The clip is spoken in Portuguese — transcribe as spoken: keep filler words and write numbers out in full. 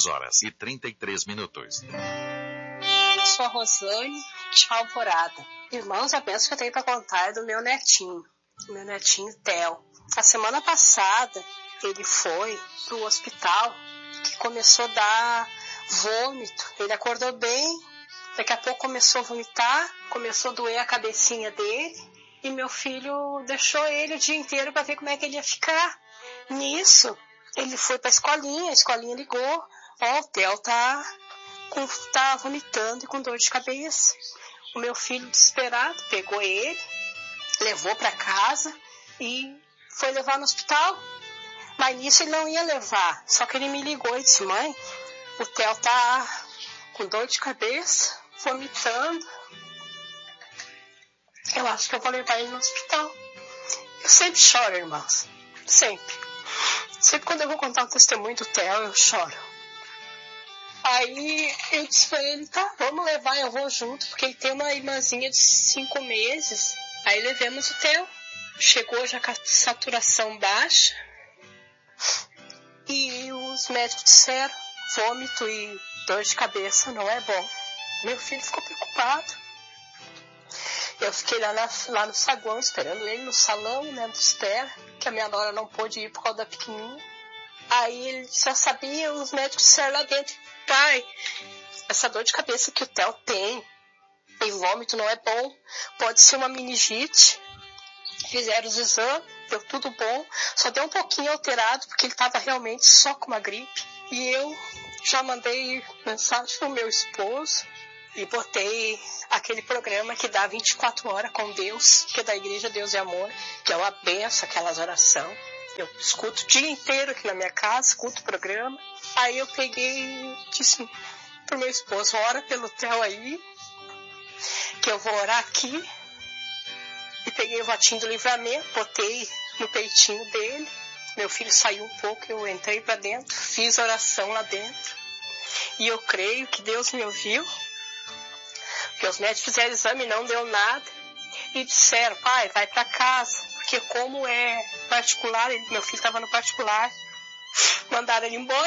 dezesseis horas e trinta e três minutos. Sou a Rosane de Alvorada. Irmãos, a bênção que eu tenho para contar é do meu netinho, do meu netinho Theo. A semana passada, ele foi pro hospital, que começou a dar vômito. Ele acordou bem, daqui a pouco começou a vomitar, começou a doer a cabecinha dele, e meu filho deixou ele o dia inteiro para ver como é que ele ia ficar. Nisso, ele foi para a escolinha, a escolinha ligou, ó, o Theo tá, com, tá vomitando e com dor de cabeça. O meu filho, desesperado, pegou ele, levou para casa e foi levar no hospital. Mas nisso ele não ia levar, só que ele me ligou e disse: mãe, o Theo tá com dor de cabeça, vomitando. Eu acho que eu vou levar ele no hospital. Eu sempre choro, irmãos. Sempre. Sempre quando eu vou contar um testemunho do Theo, eu choro. Aí eu disse pra ele: tá, vamos levar, eu vou junto, porque ele tem uma irmãzinha de cinco meses. Aí levamos o Theo. Chegou já com a saturação baixa. E os médicos disseram: vômito e dor de cabeça não é bom. Meu filho ficou preocupado. Eu fiquei lá, na, lá no saguão esperando ele no salão, né, de espera, que a minha nora não pôde ir por causa da pequenininha. Aí ele já sabia, os médicos disseram lá dentro: pai, essa dor de cabeça que o Theo tem e vômito não é bom, pode ser uma meningite. Fizeram os exames, deu tudo bom, só deu um pouquinho alterado, porque ele estava realmente só com uma gripe. E eu já mandei mensagem pro meu esposo e botei aquele programa que dá vinte e quatro horas com Deus, que é da Igreja Deus e Amor, que é uma benção, aquelas orações. Eu escuto o dia inteiro aqui na minha casa, escuto o programa. Aí eu peguei e disse pro meu esposo: ora pelo Theo aí, que eu vou orar aqui. E peguei o votinho do livramento, botei no peitinho dele. Meu filho saiu um pouco, eu entrei para dentro, fiz oração lá dentro. E eu creio que Deus me ouviu, porque os médicos fizeram exame e não deu nada. E disseram: pai, vai para casa, porque como é particular, ele, meu filho estava no particular, mandaram ele embora.